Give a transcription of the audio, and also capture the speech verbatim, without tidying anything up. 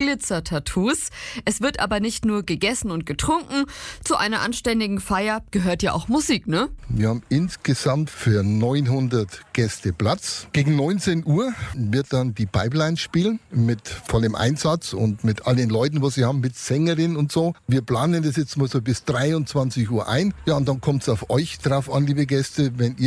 Glitzer-Tattoos. Es wird aber nicht nur gegessen und getrunken. Zu einer anständigen Feier gehört ja auch Musik, ne? Wir haben insgesamt für neunhundert Gäste Platz. Gegen neunzehn Uhr wird dann die Pipeline spielen mit vollem Einsatz und mit allen Leuten, was sie haben, mit Sängerinnen und so. Wir planen das jetzt mal so bis dreiundzwanzig Uhr ein. Ja, und dann kommt es auf euch drauf an, liebe Gäste, wenn ihr